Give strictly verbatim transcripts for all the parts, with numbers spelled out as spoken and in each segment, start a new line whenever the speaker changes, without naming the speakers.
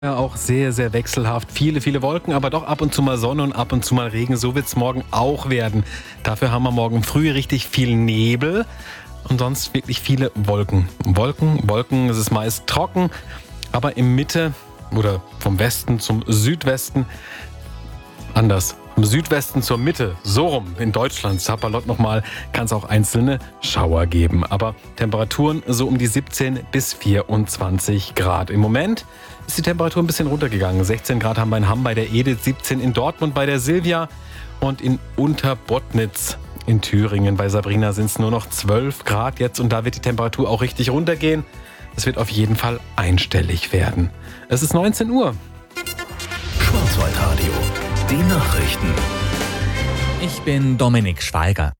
Ja, auch sehr, sehr wechselhaft. Viele, viele Wolken, aber doch ab und zu mal Sonne und ab und zu mal Regen. So wird es morgen auch werden. Dafür haben wir morgen früh richtig viel Nebel und sonst wirklich viele Wolken. Wolken, Wolken, es ist meist trocken, aber in Mitte oder vom Westen zum Südwesten anders. Vom Südwesten zur Mitte, so rum in Deutschland, Sapperlot nochmal, kann es auch einzelne Schauer geben. Aber Temperaturen so um die siebzehn bis vierundzwanzig Grad. Im Moment ist die Temperatur ein bisschen runtergegangen. sechzehn Grad haben wir in Hamm bei der Edith, siebzehn in Dortmund bei der Silvia und in Unterbottnitz in Thüringen bei Sabrina sind es nur noch zwölf Grad jetzt und da wird die Temperatur auch richtig runtergehen. Es wird auf jeden Fall einstellig werden. Es ist neunzehn Uhr.
Schwarzwaldradio. Die Nachrichten.
Ich bin Dominik Schweiger.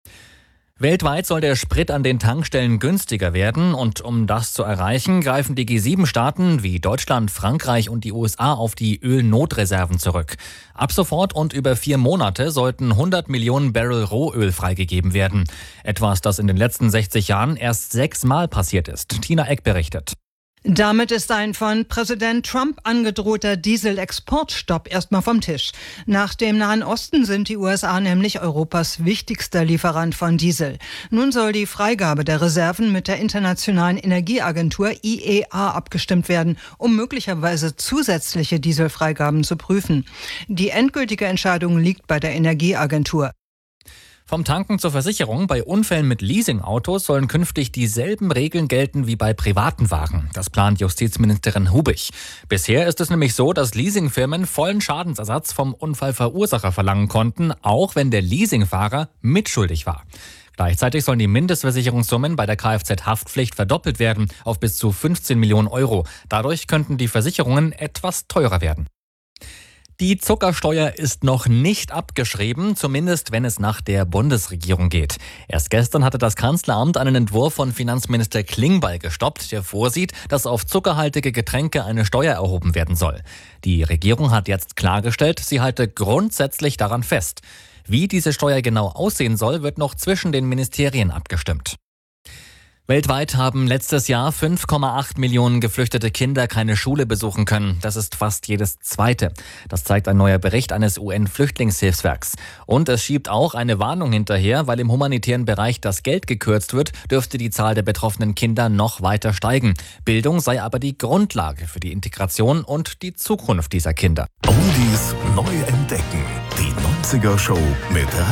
Weltweit soll der Sprit an den Tankstellen günstiger werden und um das zu erreichen, greifen die G sieben Staaten wie Deutschland, Frankreich und die U S A auf die Ölnotreserven zurück. Ab sofort und über vier Monate sollten hundert Millionen Barrel Rohöl freigegeben werden. Etwas, das in den letzten sechzig Jahren erst sechsmal passiert ist. Tina Eck berichtet.
Damit ist ein von Präsident Trump angedrohter Dieselexportstopp erstmal vom Tisch. Nach dem Nahen Osten sind die U S A nämlich Europas wichtigster Lieferant von Diesel. Nun soll die Freigabe der Reserven mit der Internationalen Energieagentur I E A abgestimmt werden, um möglicherweise zusätzliche Dieselfreigaben zu prüfen. Die endgültige Entscheidung liegt bei der Energieagentur.
Vom Tanken zur Versicherung. Bei Unfällen mit Leasingautos sollen künftig dieselben Regeln gelten wie bei privaten Wagen. Das plant Justizministerin Hubig. Bisher ist es nämlich so, dass Leasingfirmen vollen Schadensersatz vom Unfallverursacher verlangen konnten, auch wenn der Leasingfahrer mitschuldig war. Gleichzeitig sollen die Mindestversicherungssummen bei der Kfz-Haftpflicht verdoppelt werden auf bis zu fünfzehn Millionen Euro. Dadurch könnten die Versicherungen etwas teurer werden. Die Zuckersteuer ist noch nicht abgeschrieben, zumindest wenn es nach der Bundesregierung geht. Erst gestern hatte das Kanzleramt einen Entwurf von Finanzminister Klingbeil gestoppt, der vorsieht, dass auf zuckerhaltige Getränke eine Steuer erhoben werden soll. Die Regierung hat jetzt klargestellt, sie halte grundsätzlich daran fest. Wie diese Steuer genau aussehen soll, wird noch zwischen den Ministerien abgestimmt. Weltweit haben letztes Jahr fünf Komma acht Millionen geflüchtete Kinder keine Schule besuchen können. Das ist fast jedes zweite. Das zeigt ein neuer Bericht eines U N-Flüchtlingshilfswerks. Und es schiebt auch eine Warnung hinterher, weil im humanitären Bereich das Geld gekürzt wird, dürfte die Zahl der betroffenen Kinder noch weiter steigen. Bildung sei aber die Grundlage für die Integration und die Zukunft dieser Kinder.
Oldies neu entdecken. Die neunziger Show mit